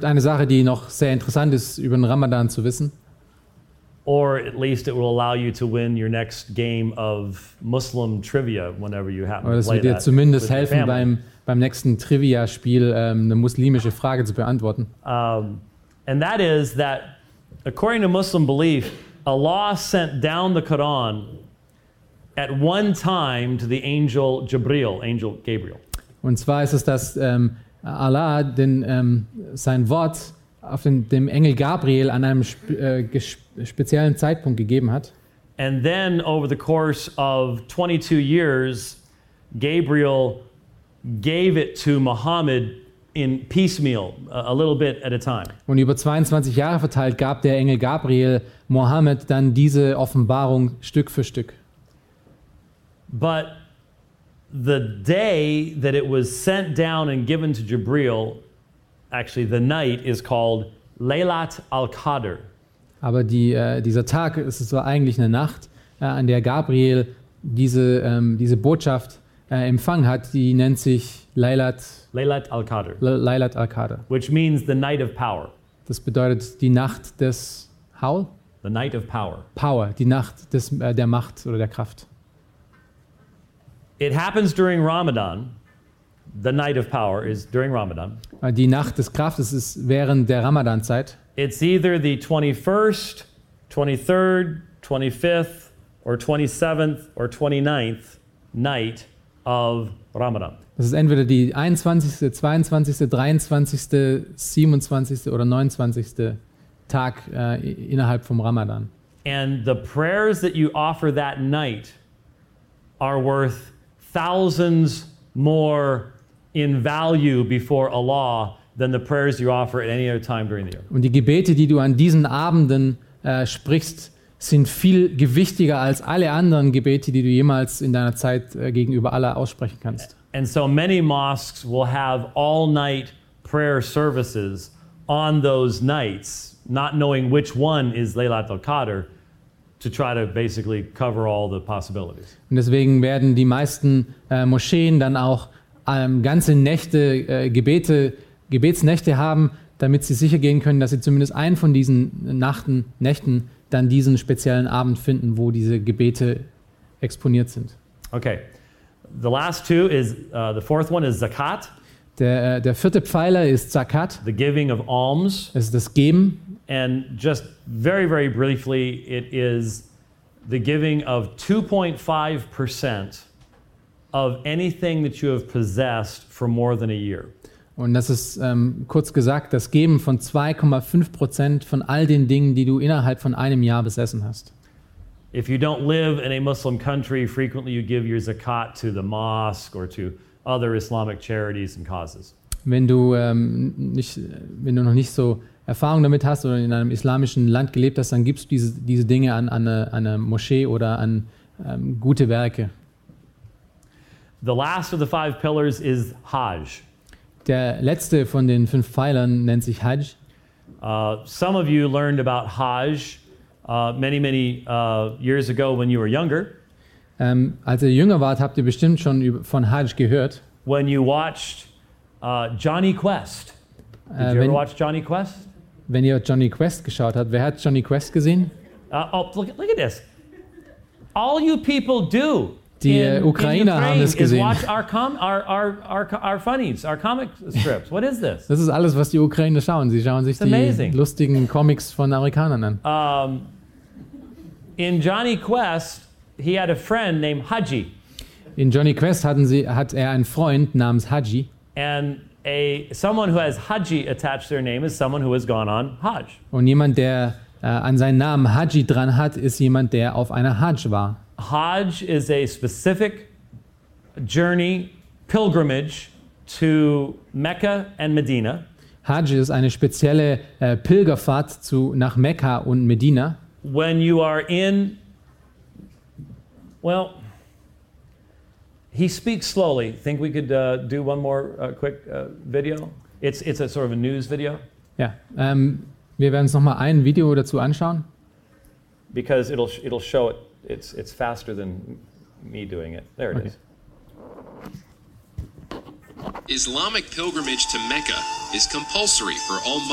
gibt eine Sache, die noch sehr interessant ist, über den Ramadan zu wissen. Or at least it will allow you to win your next game of Muslim trivia whenever you happen Aber to das play wird dir that zumindest with your helfen, family. beim nächsten Trivia-Spiel eine muslimische Frage zu beantworten. And that is that, according to Muslim belief, Allah sent down the Quran at one time to the angel Jibril, angel Gabriel. Und zwar ist es, dass Allah sein Wort auf dem Engel Gabriel an einem speziellen Zeitpunkt gegeben hat. And then over the course of 22 years, Gabriel gave it to Muhammad in piecemeal, a little bit at a time. Und über 22 Jahre verteilt gab der Engel Gabriel Mohammed dann diese Offenbarung Stück für Stück. But the day that it was sent down and given to Jibril, actually the night is called Laylat al-Qadr. Aber dieser Tag ist so eigentlich eine Nacht, an der Gabriel diese Botschaft empfangen hat, die nennt sich Laylat al-Qadr. Laylat al-Qadr. Which means the night of power. Das bedeutet die Nacht des Haul? The night of power. Power, die Nacht der Macht oder der Kraft. It happens during Ramadan. The night of power is during Ramadan. Die Nacht des Kraftes ist während der Ramadanzeit. It's either the 21st, 23rd, 25th, or 27th or 29th night of Ramadan. Das ist entweder die 21., 22., 23., 27. oder 29. Tag innerhalb vom Ramadan. And the prayers that you offer that night are worth thousands more in value before Allah than the prayers you offer at any other time during the year. Und die Gebete, die du an diesen Abenden sprichst, sind viel gewichtiger als alle anderen Gebete, die du jemals in deiner Zeit gegenüber Allah aussprechen kannst. And so many mosques will have all-night prayer services on those nights, not knowing which one is Laylat al-Qadr, to try to basically cover all the possibilities. Und deswegen werden die meisten Moscheen dann auch ganze Nächte, Gebetsnächte haben, damit sie sicher gehen können, dass sie zumindest einen von diesen Nächten dann diesen speziellen Abend finden, wo diese Gebete exponiert sind. Okay, the last two is, the fourth one is zakat. Der vierte Pfeiler ist Zakat, The giving of alms. das ist das Geben. And just very, very briefly, it is the giving of 2.5% of anything that you have possessed for more than a year. Und das ist kurz gesagt das Geben von 2,5% von all den Dingen, die du innerhalb von einem Jahr besessen hast. If you don't live in a Muslim country, frequently you give your zakat to the mosque or to other Islamic charities and causes. Wenn du noch nicht so Erfahrung damit hast oder in einem islamischen Land gelebt hast, dann gibst du diese Dinge an eine Moschee oder an gute Werke. The last of the 5 pillars is Hajj. Der letzte von den 5 Pfeilern nennt sich Hajj. Some of you learned about Hajj many years ago when you were younger. Als ihr jünger wart, habt ihr bestimmt schon von Hajj gehört. When you watched Johnny Quest. Did you ever watch Johnny Quest? Wenn ihr Johnny Quest geschaut habt, wer hat Johnny Quest gesehen? Look at this. All you people do Die in Ukrainer haben Ukraine es is gesehen. watch our funnies, our comic strips. What is this? Das ist alles, was die Ukrainer schauen. Sie schauen sich It's amazing. die lustigen Comics von Amerikanern an. In Johnny Quest, he had a friend named Haji. In Johnny Quest hat er einen Freund namens Haji. And someone who has Haji attached to their name is someone who has gone on Hajj. Und jemand, der an seinen Namen Haji dran hat, ist jemand, der auf einer Hajj war. Hajj is a specific journey, pilgrimage to Mecca and Medina. Hajj ist eine spezielle Pilgerfahrt nach Mekka und Medina. When you are he speaks slowly. Think we could do one more quick video? It's a sort of a news video. Ja, wir werden uns noch mal ein Video dazu anschauen. Because it'll show it. It's faster than me doing it. There it is. Islamic pilgrimage to Mecca is compulsory for all